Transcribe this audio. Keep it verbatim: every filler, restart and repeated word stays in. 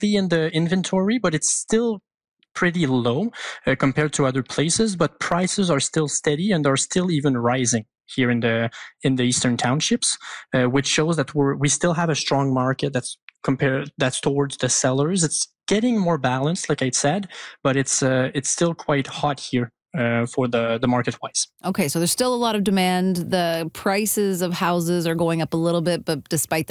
healthy in the inventory, but it's still pretty low uh, compared to other places, but prices are still steady and are still even rising here in the in the eastern townships, uh, which shows that we're we still have a strong market that's compared that's towards the sellers. It's getting more balanced, like I said, but it's uh, it's still quite hot here uh, for the the market wise. Okay, so there's still a lot of demand. The prices of houses are going up a little bit, but despite